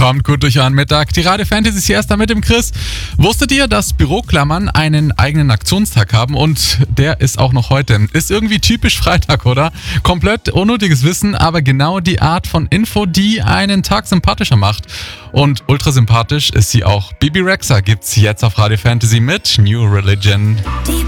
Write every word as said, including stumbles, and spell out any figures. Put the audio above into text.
Kommt gut durch euren Mittag. Die Radio Fantasy Siesta mit dem Chris. Wusstet ihr, dass Büroklammern einen eigenen Aktionstag haben und der ist auch noch heute? Ist irgendwie typisch Freitag, oder? Komplett unnötiges Wissen, aber genau die Art von Info, die einen Tag sympathischer macht. Und ultra sympathisch ist sie auch. Bibi Rexha gibt's jetzt auf Radio Fantasy mit New Religion.